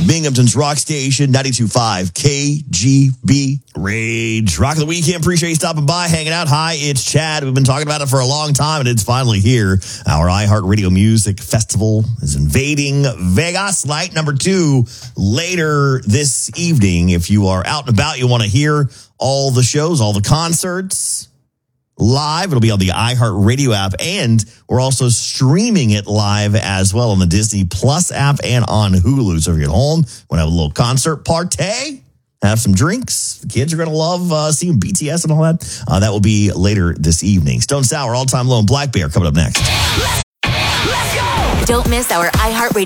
Binghamton's Rock Station, 92.5 KGB Rage. Rock of the Weekend. Appreciate you stopping by, hanging out. Hi, it's Chad. We've been talking about it for a long time, and it's finally here. Our iHeartRadio Music Festival is invading Vegas. Night number 2 later this evening. If you are out and about, you want to hear all the shows, all the concerts live, it'll be on the iHeartRadio app, and we're also streaming it live as well on the Disney Plus app and on Hulu. So if you're at home, want to have a little concert party, have some drinks. The kids are going to love seeing BTS and all that. That will be later this evening. Stone Sour, All Time Low, and Black Bear coming up next. Let's go! Don't miss our iHeartRadio